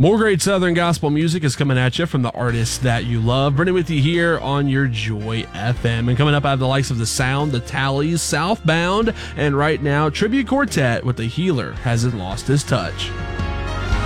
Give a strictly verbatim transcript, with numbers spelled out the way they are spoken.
More great Southern gospel music is coming at you from the artists that you love. Bringing it with you here on your Joy F M. And coming up, I have the likes of The Sound, The Tallies, Southbound, and right now, Tribute Quartet with The Healer Hasn't Lost His Touch.